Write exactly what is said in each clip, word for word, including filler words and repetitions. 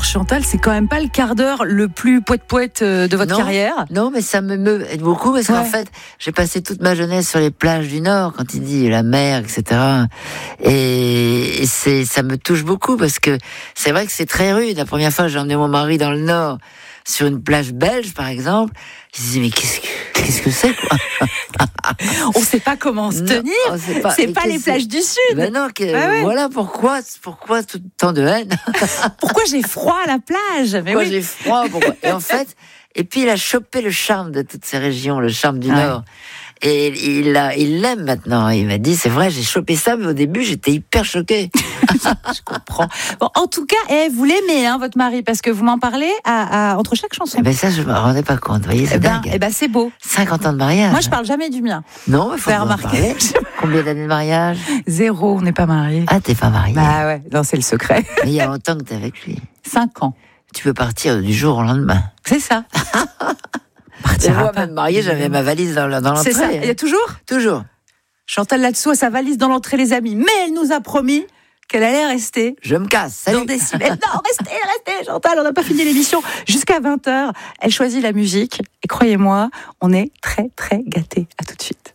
Alors Chantal, c'est quand même pas le quart d'heure le plus poète-poète de votre non, carrière. Non, mais ça me meut beaucoup parce ouais. qu'en fait, j'ai passé toute ma jeunesse sur les plages du Nord, quand il dit la mer, et cetera. Et c'est, ça me touche beaucoup parce que c'est vrai que c'est très rude. La première fois, j'ai emmené mon mari dans le Nord, sur une plage belge, par exemple. Il se dit, mais qu'est-ce que, qu'est-ce que c'est, quoi? On sait pas comment se tenir. Non, sait pas. C'est mais pas les plages du Sud. Ben non, que, ah ouais. Voilà pourquoi, pourquoi tout tant de haine. Pourquoi j'ai froid à la plage? Mais pourquoi oui. j'ai froid? Pourquoi... Et en fait, et puis il a chopé le charme de toutes ces régions, le charme du ouais. Nord. Et il l'a, il l'aime maintenant. Il m'a dit, c'est vrai, j'ai chopé ça, mais au début, j'étais hyper choquée. Je comprends. Bon, en tout cas, eh, vous l'aimez, hein, votre mari, parce que vous m'en parlez à, à, entre chaque chanson. Eh ben ça, je me rendais pas compte. Vous voyez, c'est eh ben, dingue. Eh ben, c'est beau. cinquante ans de mariage. Moi, je parle jamais du mien. Non, il faut faire remarquer. Combien d'années de mariage? Zéro, on n'est pas mariés. Ah, t'es pas mariée. Bah ouais, non, c'est le secret. Mais il y a longtemps que t'es avec lui. Cinq ans. Tu peux partir du jour au lendemain. C'est ça. Moi, même mariée, j'avais ma valise dans, dans l'entrée. C'est ça. Il y a toujours Toujours. Chantal là-dessous a sa valise dans l'entrée, les amis. Mais elle nous a promis qu'elle allait rester. Je me casse. Salut. Dans Décibel. Non, restez, restez, Chantal. On n'a pas fini l'émission. Jusqu'à vingt heures, elle choisit la musique. Et croyez-moi, on est très, très gâtés. À tout de suite.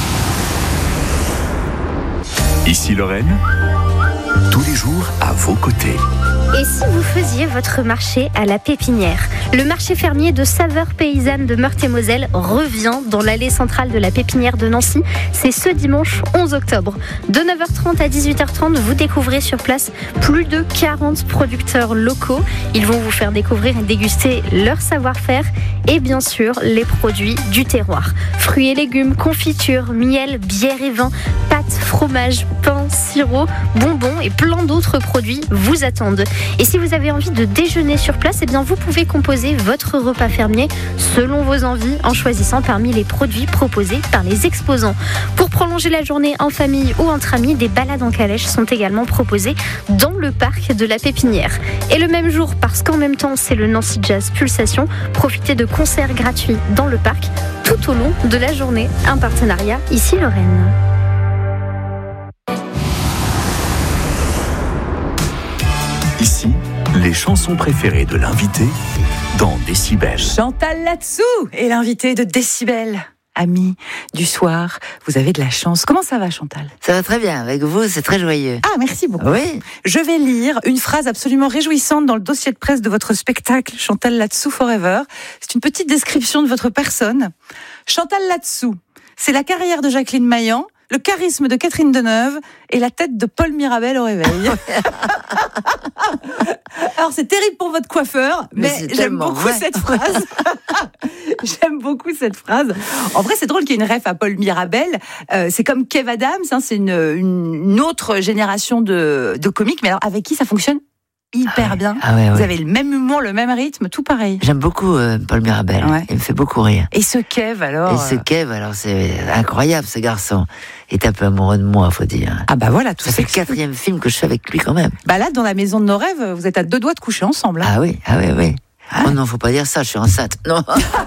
Ici Lorraine, tous les jours à vos côtés. Et si vous faisiez votre marché à la Pépinière? Le marché fermier de saveurs paysannes de Meurthe-et-Moselle revient dans l'allée centrale de la Pépinière de Nancy. C'est ce dimanche onze octobre. De neuf heures trente à dix-huit heures trente, vous découvrez sur place plus de quarante producteurs locaux. Ils vont vous faire découvrir et déguster leur savoir-faire et bien sûr les produits du terroir. Fruits et légumes, confitures, miel, bière et vin, pâtes, fromage, pain, sirop, bonbons et plein d'autres produits vous attendent. Et si vous avez envie de déjeuner sur place, eh bien vous pouvez composer votre repas fermier selon vos envies en choisissant parmi les produits proposés par les exposants. Pour prolonger la journée en famille ou entre amis, des balades en calèche sont également proposées dans le parc de la Pépinière. Et le même jour, parce qu'en même temps c'est le Nancy Jazz Pulsation, profitez de concerts gratuits dans le parc tout au long de la journée. Un partenariat ici Lorraine. Ici, les chansons préférées de l'invité dans Décibel. Chantal là-dessous est l'invité de Décibel. Amis du soir, vous avez de la chance. Comment ça va, Chantal? Ça va très bien. Avec vous, c'est très joyeux. Ah, merci beaucoup. Oui. Je vais lire une phrase absolument réjouissante dans le dossier de presse de votre spectacle Chantal là-dessous Forever. C'est une petite description de votre personne. Chantal là-dessous, c'est la carrière de Jacqueline Maillan, le charisme de Catherine Deneuve et la tête de Paul Mirabel au réveil. Alors, c'est terrible pour votre coiffeur, mais, mais j'aime beaucoup vrai. cette phrase. J'aime beaucoup cette phrase. En vrai, c'est drôle qu'il y ait une ref à Paul Mirabel. Euh, c'est comme Kev Adams, hein, c'est une, une autre génération de, de comiques, mais alors avec qui ça fonctionne hyper ah ouais. bien. Ah ouais, Vous ouais. avez le même humour, le même rythme, tout pareil. J'aime beaucoup euh, Paul Mirabel. Ouais. Il me fait beaucoup rire. Et ce Kev, alors Et ce Kev, alors c'est incroyable, ce garçon. Il est un peu amoureux de moi, faut dire. Ah bah voilà, tout ça fait le quatrième film que je fais avec lui quand même. Bah là, dans La Maison de nos rêves, vous êtes à deux doigts de coucher ensemble. Hein. Ah oui, ah oui, oui. Ah. Oh non, faut pas dire ça, je suis enceinte. Non.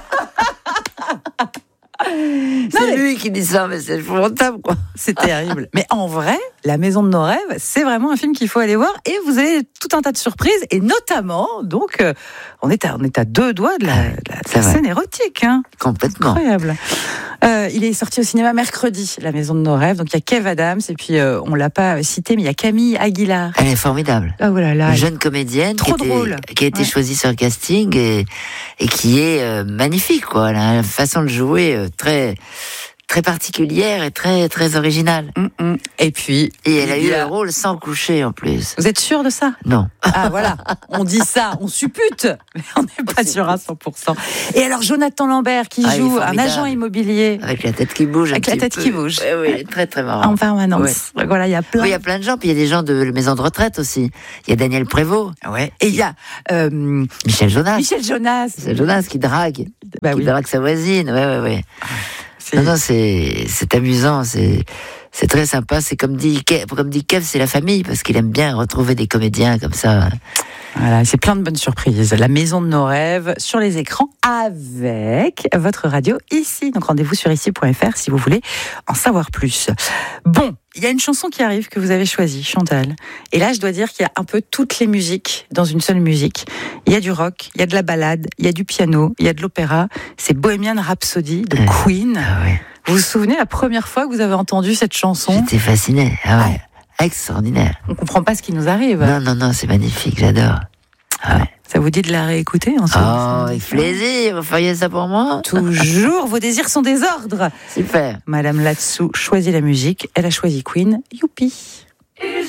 C'est non, mais... lui qui dit ça, mais c'est épouvantable, quoi. C'est terrible. Mais en vrai, La Maison de nos rêves, c'est vraiment un film qu'il faut aller voir et vous avez tout un tas de surprises et notamment, donc, euh, on, est à, on est à deux doigts de la, de la, de la scène érotique. Hein. Complètement. Incroyable. Euh, il est sorti au cinéma mercredi, La Maison de nos rêves. Donc il y a Kev Adams et puis euh, on l'a pas cité, mais il y a Camille Aguilar. Elle est formidable. Ah oh là là. Une jeune comédienne trop qui, drôle. Était, qui a été ouais. choisie sur le casting et, et qui est euh, magnifique, quoi. Elle a une façon de jouer euh, très très particulière et très très originale. Mm-mm. Et puis et elle a eu a... un rôle sans coucher en plus. Vous êtes sûr de ça? Non. Ah voilà, on dit ça, on suppute, mais on n'est pas sûr à cent pour cent. Et alors Jonathan Lambert qui ah, joue un agent immobilier avec la tête qui bouge, avec un la tête peu. qui bouge, oui, oui, très très marrant en permanence. Ouais. Voilà, il y a plein. Oui, il y a plein de gens, puis il y a des gens de la maison de retraite aussi. Il y a Daniel Prévost. Ouais. Et il y a euh, Michel Jonas. Michel Jonas. Michel Jonas qui drague, bah, qui oui. drague sa voisine. Ouais, ouais, ouais. C'est... Non, non, c'est, c'est amusant, c'est, c'est très sympa. C'est comme dit, comme dit Kev, c'est la famille, parce qu'il aime bien retrouver des comédiens comme ça, Voilà, c'est plein de bonnes surprises. La maison de nos rêves sur les écrans avec votre radio ici. Donc rendez-vous sur ici point f r si vous voulez en savoir plus. Bon, il y a une chanson qui arrive que vous avez choisie, Chantal. Et là, je dois dire qu'il y a un peu toutes les musiques dans une seule musique. Il y a du rock, il y a de la ballade, il y a du piano, il y a de l'opéra. C'est Bohemian Rhapsody de Queen. Ah ouais. Vous vous souvenez la première fois que vous avez entendu cette chanson? J'étais fasciné. Ah ouais. Extraordinaire. On comprend pas ce qui nous arrive. Non, non, non, c'est magnifique, j'adore. Ah ouais. Ça vous dit de la réécouter ensemble? Oh, avec plaisir, vous feriez ça pour moi? Toujours, vos désirs sont des ordres. Super. Madame Latsou choisit la musique, elle a choisi Queen, youpi.